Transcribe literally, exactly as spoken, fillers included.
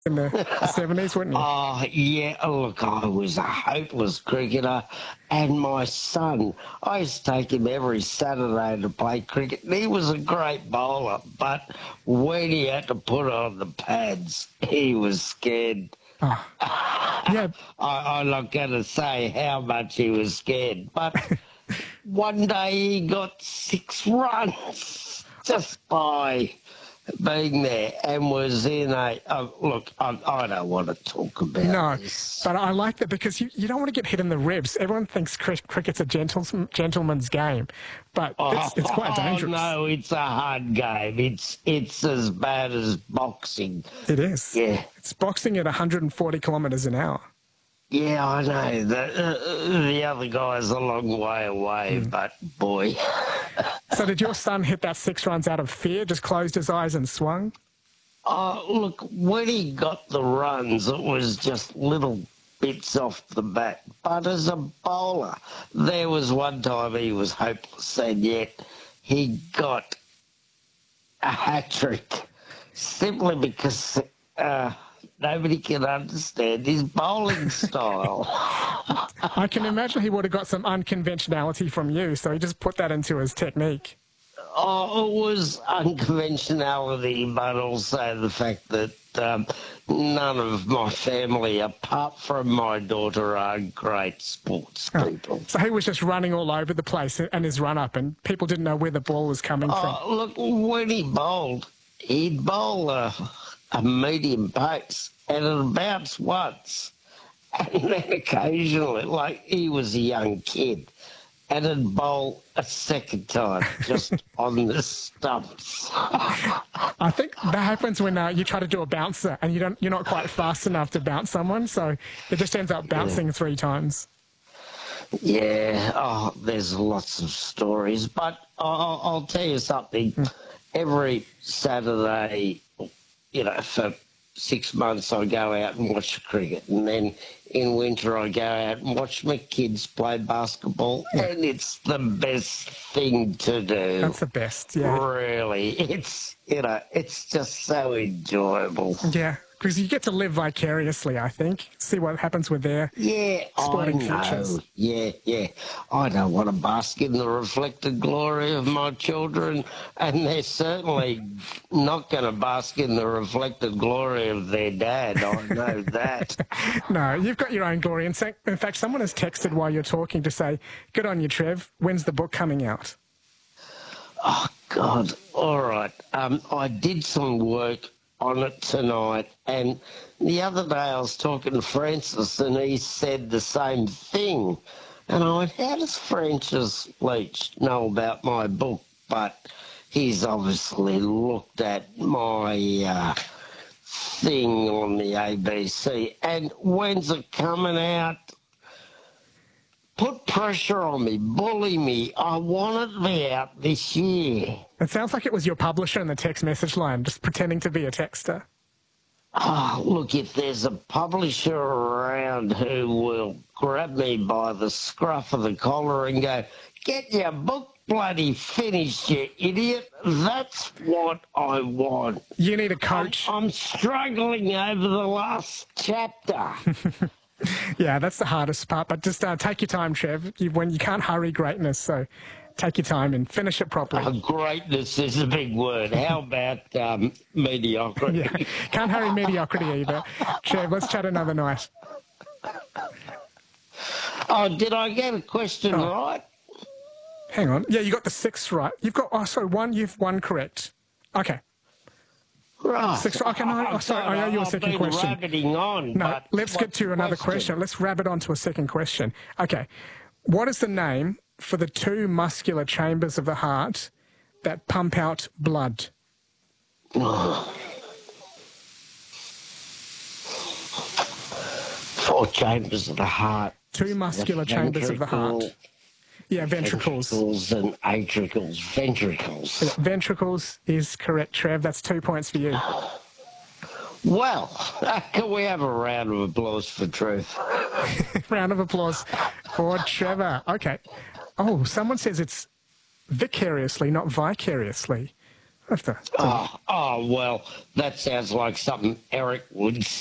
in the seventies, wouldn't you? Oh, yeah. Oh, look, I was a hopeless cricketer. And my son, I used to take him every Saturday to play cricket. And he was a great bowler. But when he had to put on the pads, he was scared. Oh. Yeah. I, I'm not going to say how much he was scared. But one day he got six runs just by being there and was in a... Oh, look, I, I don't want to talk about No, this. but I like that because you, you don't want to get hit in the ribs. Everyone thinks cri- cricket's a gentle's, gentleman's game, but it's, it's quite dangerous. Oh, no, it's a hard game. It's, it's as bad as boxing. It is. Yeah. It's boxing at one hundred forty kilometres an hour. Yeah, I know. The, uh, the other guy's a long way away, mm. but boy... So did your son hit that six runs out of fear, just closed his eyes and swung? Oh, look, when he got the runs, it was just little bits off the bat. But as a bowler, there was one time he was hopeless, and yet he got a hat-trick simply because uh, nobody can understand his bowling style. I can imagine he would have got some unconventionality from you, so he just put that into his technique. Oh, it was unconventionality, but also the fact that um, none of my family, apart from my daughter, are great sports people. Oh, so he was just running all over the place and his run-up, and people didn't know where the ball was coming oh, from. Look, when he bowled, he'd bowl a, a medium pace, and it bounced once. And then occasionally, like he was a young kid, and it'd bowl a second time just on the stumps. I think that happens when uh, you try to do a bouncer and you don't, you're not quite fast enough to bounce someone, so it just ends up bouncing yeah. three times. Yeah, oh, there's lots of stories, but I'll, I'll tell you something. Mm. Every Saturday, you know, for six months I go out and watch cricket, and then in winter I go out and watch my kids play basketball, yeah. and it's the best thing to do. That's the best, yeah. Really, it's, you know, it's just so enjoyable. Yeah, because you get to live vicariously, I think, see what happens with their yeah, sporting I know. futures. Yeah, yeah. I don't want to bask in the reflected glory of my children, and they're certainly not going to bask in the reflected glory of their dad. I know that. No, you've got your own glory. In fact, someone has texted while you're talking to say, good on you, Trev. When's the book coming out? Oh, God. All right. Um, I did some work on it tonight, and the other day I was talking to Francis and he said the same thing, and I went, how does Francis Leach know about my book? But he's obviously looked at my uh, thing on the A B C. And when's it coming out? Put pressure on me, bully me. I want it to be out this year. It sounds like it was your publisher in the text message line, just pretending to be a texter. Oh, look, if there's a publisher around who will grab me by the scruff of the collar and go, get your book bloody finished, you idiot, that's what I want. You need a coach. I'm, I'm struggling over the last chapter. Yeah, that's the hardest part, but just uh, take your time, Trev. You, when you can't hurry greatness, so take your time and finish it properly. Uh, greatness is a big word. How about um, mediocrity? Yeah, can't hurry mediocrity either. Trev, let's chat another night. Oh, did I get a question oh. right? Hang on. Yeah, you got the six right. You've got, oh, sorry, one, you've one correct. Okay. Right. Six, okay, no, oh, sorry, I owe you a second question. Rabbiting on, no, let's get to another question? question. Let's rabbit on to a second question. Okay. What is the name for the two muscular chambers of the heart that pump out blood? Four chambers of the heart. Two muscular chambers of the heart. Yeah, ventricles. Ventricles and atricles. Ventricles. Yeah, ventricles is correct, Trev. That's two points for you. Well, can we have a round of applause for truth? Round of applause for Trevor. Okay. Oh, someone says it's vicariously, not vicariously. I have to, Oh, oh, well, that sounds like something Eric would say.